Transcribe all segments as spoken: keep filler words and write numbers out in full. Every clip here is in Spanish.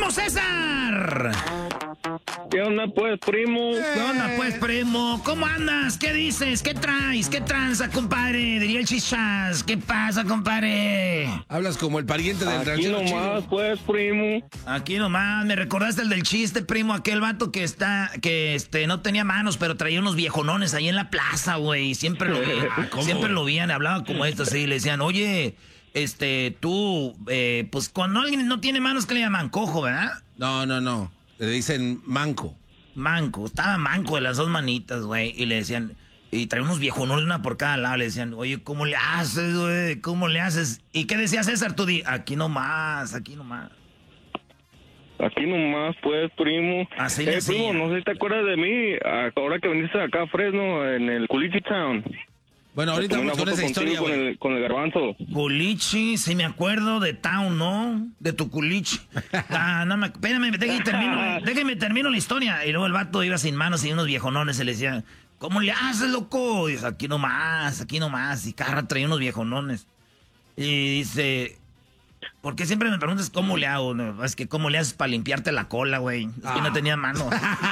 primo César! ¿Qué onda, pues, primo? ¿Qué onda, pues, primo? ¿Cómo andas? ¿Qué dices? ¿Qué traes? ¿Qué tranza, compadre? Diría el Chichas. ¿Qué pasa, compadre? Hablas como el pariente del Aquí ranchero nomás, chido. pues, primo. Aquí nomás, me recordaste el del chiste, primo, aquel vato que está, que este, no tenía manos, pero traía unos viejonones ahí en la plaza, güey. Siempre lo ¿Cómo? siempre lo veían, hablaba como esto, así, le decían, oye, este, tú, eh, pues cuando alguien no tiene manos, ¿qué le llaman? Cojo, ¿verdad? No, no, no. Le dicen manco. Manco, estaba manco de las dos manitas, güey, y le decían, y traía unos viejonones, una por cada lado, le decían, oye, ¿cómo le haces, güey? ¿Cómo le haces? ¿Y qué decía César? Tú di, aquí nomás, aquí nomás. Aquí nomás, pues, primo. Así le eh, primo, hacía. no sé si te acuerdas de mí, ahora que viniste acá a Fresno, en el Culichi Town. Bueno, ahorita Tomé una vamos con foto esa contigo historia, con güey. el, con el garbanzo. Culichi, sí me acuerdo de Town, ¿no? De tu culichi. Ah, no me... Espérame, déjame termino, déjame termino la historia. Y luego el vato iba sin manos y unos viejonones se le decían, ¿cómo le haces, loco? Y dice, aquí nomás, aquí nomás. Y Carra traía unos viejonones. Y dice, ¿por qué siempre me preguntas cómo le hago? No, es que cómo le haces para limpiarte la cola, güey. Es que Ah. no tenía mano.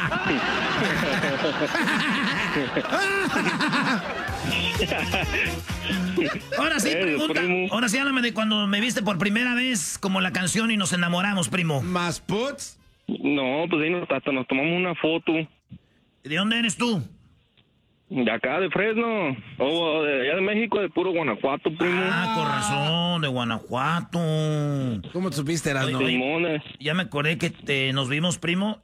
Ahora sí, Eh, pregunta. primo. Ahora sí, háblame de cuando me viste por primera vez, como la canción y nos enamoramos, primo. ¿Más puts? No, pues ahí nos, hasta nos tomamos una foto. ¿De dónde eres tú? De acá, de Fresno. O de allá de México, de puro Guanajuato, primo. Ah, con razón, de Guanajuato. ¿Cómo te supiste, Erasno? Oye, oye. Limones. Ya me acordé que te, nos vimos, primo,